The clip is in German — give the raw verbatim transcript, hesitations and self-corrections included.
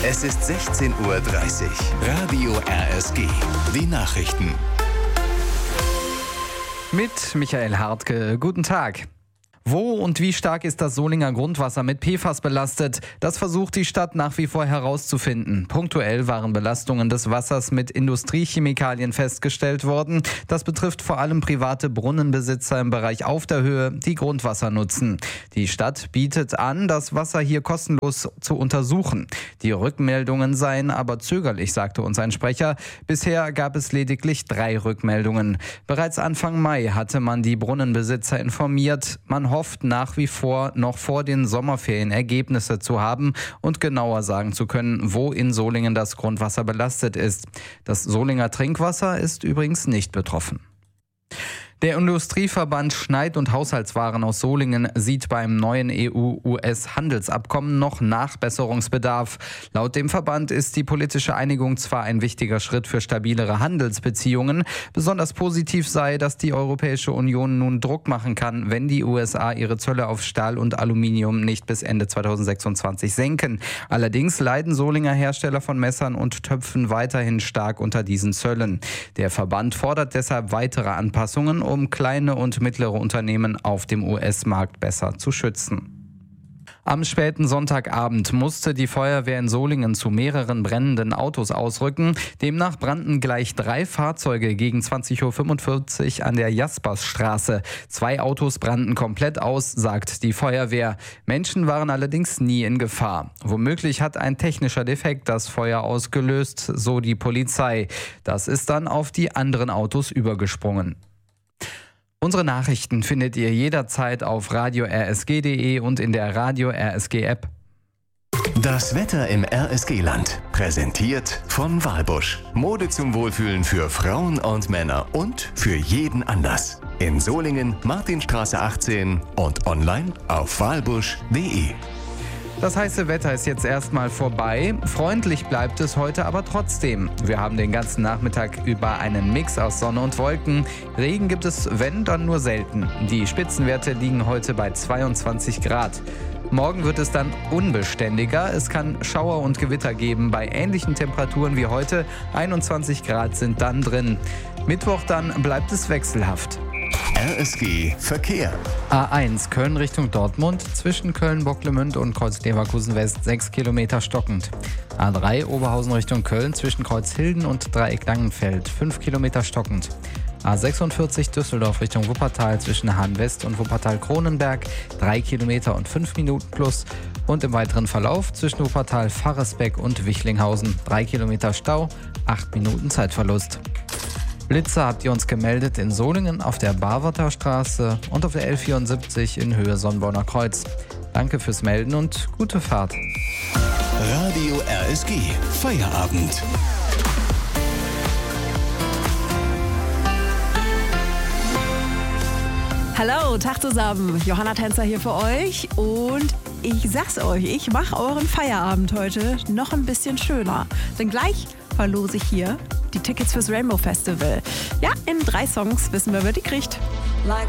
Es ist sechzehn Uhr dreißig. Radio R S G. Die Nachrichten. Mit Michael Hartke. Guten Tag. Wo und wie stark ist das Solinger Grundwasser mit P F A S belastet? Das versucht die Stadt nach wie vor herauszufinden. Punktuell waren Belastungen des Wassers mit Industriechemikalien festgestellt worden. Das betrifft vor allem private Brunnenbesitzer im Bereich auf der Höhe, die Grundwasser nutzen. Die Stadt bietet an, das Wasser hier kostenlos zu untersuchen. Die Rückmeldungen seien aber zögerlich, sagte uns ein Sprecher. Bisher gab es lediglich drei Rückmeldungen. Bereits Anfang Mai hatte man die Brunnenbesitzer informiert. Man hofft nach wie vor noch vor den Sommerferien Ergebnisse zu haben und genauer sagen zu können, wo in Solingen das Grundwasser belastet ist. Das Solinger Trinkwasser ist übrigens nicht betroffen. Der Industrieverband Schneid- und Haushaltswaren aus Solingen sieht beim neuen E U-U S-Handelsabkommen noch Nachbesserungsbedarf. Laut dem Verband ist die politische Einigung zwar ein wichtiger Schritt für stabilere Handelsbeziehungen. Besonders positiv sei, dass die Europäische Union nun Druck machen kann, wenn die U S A ihre Zölle auf Stahl und Aluminium nicht bis Ende zweitausendsechsundzwanzig senken. Allerdings leiden Solinger Hersteller von Messern und Töpfen weiterhin stark unter diesen Zöllen. Der Verband fordert deshalb weitere Anpassungen, um kleine und mittlere Unternehmen auf dem U S-Markt besser zu schützen. Am späten Sonntagabend musste die Feuerwehr in Solingen zu mehreren brennenden Autos ausrücken. Demnach brannten gleich drei Fahrzeuge gegen zwanzig Uhr fünfundvierzig an der Jaspersstraße. Zwei Autos brannten komplett aus, sagt die Feuerwehr. Menschen waren allerdings nie in Gefahr. Womöglich hat ein technischer Defekt das Feuer ausgelöst, so die Polizei. Das ist dann auf die anderen Autos übergesprungen. Unsere Nachrichten findet ihr jederzeit auf radio r s g punkt d e und in der Radio R S G App. Das Wetter im R S G-Land. Präsentiert von Walbusch. Mode zum Wohlfühlen für Frauen und Männer und für jeden Anlass. In Solingen, Martinstraße achtzehn und online auf walbusch punkt d e. Das heiße Wetter ist jetzt erstmal vorbei. Freundlich bleibt es heute aber trotzdem. Wir haben den ganzen Nachmittag über einen Mix aus Sonne und Wolken. Regen gibt es, wenn, dann nur selten. Die Spitzenwerte liegen heute bei zweiundzwanzig Grad. Morgen wird es dann unbeständiger. Es kann Schauer und Gewitter geben bei ähnlichen Temperaturen wie heute. einundzwanzig Grad sind dann drin. Mittwoch dann bleibt es wechselhaft. R S G Verkehr. A eins Köln Richtung Dortmund, zwischen Köln-Bocklemünd und Kreuz-Leverkusen West sechs Kilometer stockend. A drei Oberhausen Richtung Köln, zwischen Kreuzhilden und Dreieck-Langenfeld fünf Kilometer stockend. A sechsundvierzig Düsseldorf Richtung Wuppertal, zwischen Hahn West und Wuppertal-Kronenberg drei Kilometer und fünf Minuten plus. Und im weiteren Verlauf zwischen Wuppertal-Farresbeck und Wichlinghausen drei Kilometer Stau, acht Minuten Zeitverlust. Blitzer habt ihr uns gemeldet in Solingen auf der Barwarter Straße und auf der L vierundsiebzig in Höhe Sonnborner Kreuz. Danke fürs Melden und gute Fahrt. Radio R S G Feierabend. Hallo, Tag zusammen. Johanna Tänzer hier für euch und ich sag's euch, ich mache euren Feierabend heute noch ein bisschen schöner. Denn gleich verlose ich hier die Tickets fürs Rainbow Festival. Ja, in drei Songs wissen wir, wer die kriegt.